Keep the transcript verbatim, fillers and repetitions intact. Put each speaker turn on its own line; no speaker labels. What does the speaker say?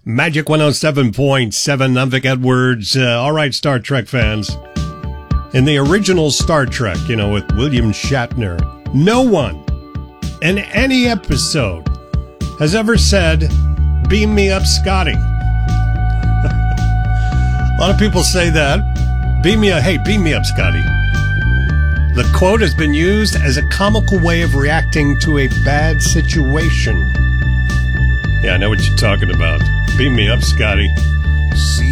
Magic one oh seven point seven. I'm Vic Edwards. Uh, all right, Star Trek fans. In the original Star Trek, you know, with William Shatner, no one in any episode has ever said, "Beam me up, Scotty." A lot of people say that. Beam me up. Hey, beam me up, Scotty. The quote has been used as a comical way of reacting to a bad situation. Yeah, I know what you're talking about. Beam me up, Scotty.
See